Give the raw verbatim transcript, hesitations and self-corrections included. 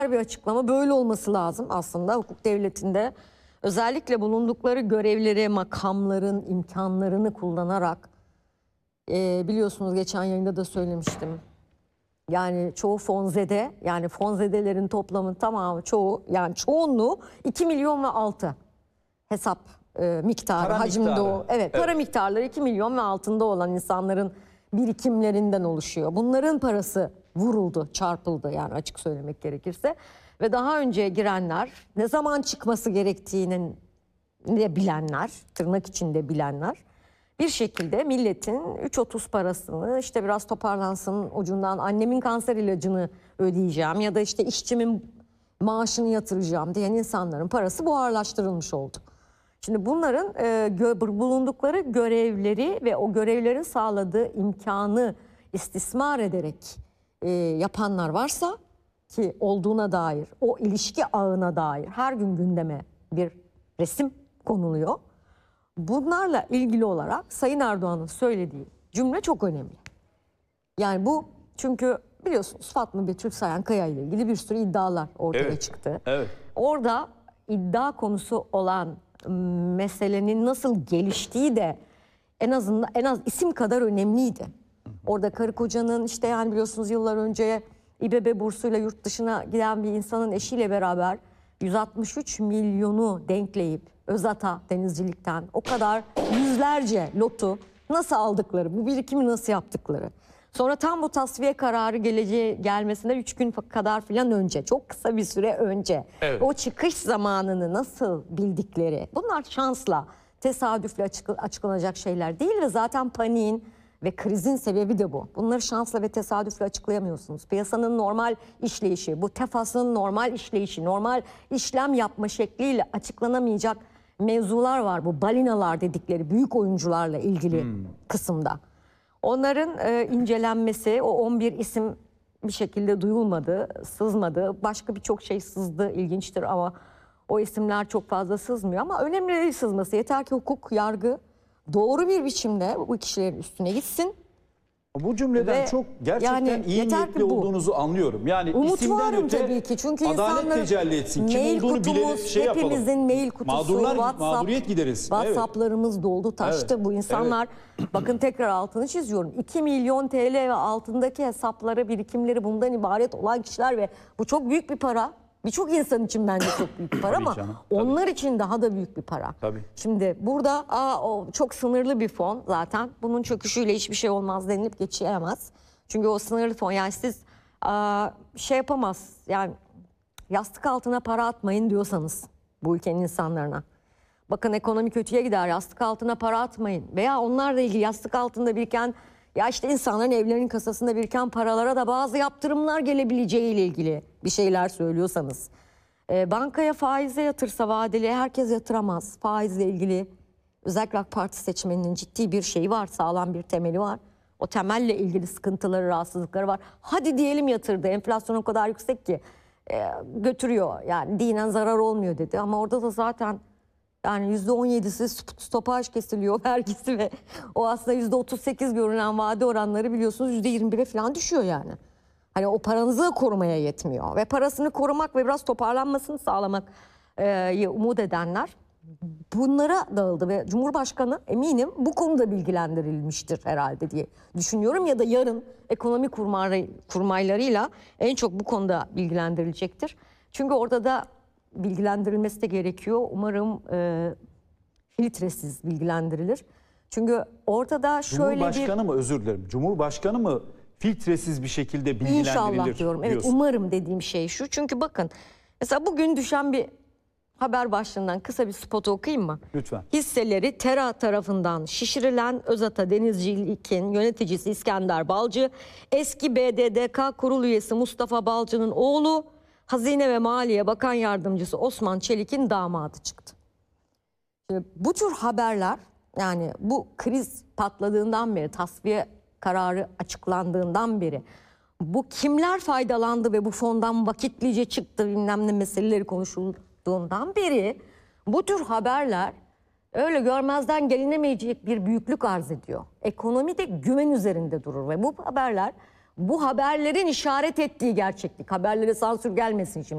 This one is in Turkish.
bir açıklama. Böyle olması lazım aslında hukuk devletinde. Özellikle bulundukları görevleri, makamların imkanlarını kullanarak, e, biliyorsunuz geçen yayında da söylemiştim. Yani çoğu fonzede, yani fonzedelerin toplamı tamamı çoğu, yani çoğunluğu iki milyon ve altı hesap e, miktarı, Para hacimde miktarı. o. Evet, para Evet. miktarları iki milyon ve altında olan insanların birikimlerinden oluşuyor. Bunların parası vuruldu, çarpıldı yani açık söylemek gerekirse. Ve daha önce girenler, ne zaman çıkması gerektiğini de bilenler, tırnak içinde bilenler, bir şekilde milletin üç otuz parasını, işte biraz toparlansın ucundan annemin kanser ilacını ödeyeceğim ya da işte işçimin maaşını yatıracağım diyen insanların parası buharlaştırılmış oldu. Şimdi bunların e, gö bulundukları görevleri ve o görevlerin sağladığı imkanı istismar ederek e, yapanlar varsa, ki olduğuna dair, o ilişki ağına dair her gün gündeme bir resim konuluyor. Bunlarla ilgili olarak Sayın Erdoğan'ın söylediği cümle çok önemli. Yani bu, çünkü biliyorsunuz Fatma Betül Sayankaya ile ilgili bir sürü iddialar ortaya Evet, çıktı. evet. Orada iddia konusu olan meselenin nasıl geliştiği de en azından en az isim kadar önemliydi. Orada karı kocanın, işte yani biliyorsunuz yıllar önce İBB bursuyla yurt dışına giden bir insanın eşiyle beraber yüz altmış üç milyonu denkleyip Özata denizcilikten o kadar yüzlerce lotu nasıl aldıkları, bu birikimi nasıl yaptıkları. Sonra tam bu tasfiye kararı geleceği gelmesine üç gün kadar falan önce, çok kısa bir süre önce, evet, o çıkış zamanını nasıl bildikleri, bunlar şansla, tesadüfle açık, açıklanacak şeyler değil ve zaten paniğin ve krizin sebebi de bu. Bunları şansla ve tesadüfle açıklayamıyorsunuz. Piyasanın normal işleyişi, bu tefasının normal işleyişi, normal işlem yapma şekliyle açıklanamayacak mevzular var. Bu balinalar dedikleri büyük oyuncularla ilgili hmm. kısımda. Onların e, incelenmesi, o on bir isim bir şekilde duyulmadı, sızmadı. Başka birçok şey sızdı, ilginçtir ama o isimler çok fazla sızmıyor. Ama önemli değil sızması. Yeter ki hukuk, yargı doğru bir biçimde bu kişilerin üstüne gitsin. Bu cümleden Ve çok gerçekten yani iyi niyetli bu. olduğunuzu anlıyorum. Yani Umut isimden varım öte tabii ki. Çünkü adalet tecelli etsin. Kim mail olduğunu kutumuz, bilerek şey yapalım. hepimizin mail kutusu, Mağdurlar, WhatsApp, mağduriyet gideriz. WhatsApp'larımız evet. doldu taştı. Evet. Bu insanlar, evet. bakın tekrar altını çiziyorum. iki milyon T L ve altındaki hesapları, birikimleri bundan ibaret olan kişiler ve bu çok büyük bir para. Birçok insan için bence çok büyük bir para ama canım, onlar için daha da büyük bir para. Tabii. Şimdi burada aa, o çok sınırlı bir fon zaten. Bunun çöküşüyle hiçbir şey olmaz denilip geçilemez. Çünkü o sınırlı fon, yani siz aa, şey yapamaz, yani yastık altına para atmayın diyorsanız bu ülkenin insanlarına. Bakın ekonomi kötüye gider, yastık altına para atmayın. Veya onlarla ilgili yastık altında biriken, ya işte insanların evlerinin kasasında biriken paralara da bazı yaptırımlar gelebileceğiyle ilgili bir şeyler söylüyorsanız. E, bankaya faize yatırsa vadeli, herkes yatıramaz. Faizle ilgili özellikle AK Parti seçmeninin ciddi bir şeyi var, sağlam bir temeli var. O temelle ilgili sıkıntıları, rahatsızlıkları var. Hadi diyelim yatırdı, enflasyon o kadar yüksek ki e, götürüyor. Yani dinen zarar olmuyor dedi ama orada da zaten yani yüzde on yedisi stopaj kesiliyor vergisi ve o aslında yüzde otuz sekiz görünen vade oranları biliyorsunuz yüzde yirmi bire falan düşüyor yani. Hani o paranızı da korumaya yetmiyor ve parasını korumak ve biraz toparlanmasını sağlamak e, umut edenler bunlara dağıldı ve Cumhurbaşkanı eminim bu konuda bilgilendirilmiştir herhalde diye düşünüyorum ya da yarın ekonomi kurmay, kurmaylarıyla en çok bu konuda bilgilendirilecektir. Çünkü orada da bilgilendirilmesi de gerekiyor. Umarım e, filtresiz bilgilendirilir. Çünkü ortada şöyle Cumhurbaşkanı bir... mı, özür dilerim, Cumhurbaşkanı mı filtresiz bir şekilde bilgilendirilir? İnşallah diyorum. Evet, diyorsun. umarım dediğim şey şu. Çünkü bakın mesela bugün düşen bir haber başlığından kısa bir spotu okuyayım mı? Lütfen. Hisseleri TERA tarafından şişirilen Özata Denizcilik'in yöneticisi İskender Balcı, eski B D D K kurul üyesi Mustafa Balcı'nın oğlu, Hazine ve Maliye Bakan Yardımcısı Osman Çelik'in damadı çıktı. Şimdi bu tür haberler, yani bu kriz patladığından beri, tasfiye kararı açıklandığından beri bu kimler faydalandı ve bu fondan vakitlice çıktı bilmem ne meseleleri konuşulduğundan beri bu tür haberler öyle görmezden gelinemeyecek bir büyüklük arz ediyor. Ekonomi de güven üzerinde durur ve bu haberler, bu haberlerin işaret ettiği gerçeklik. Haberlere sansür gelmesin şimdi.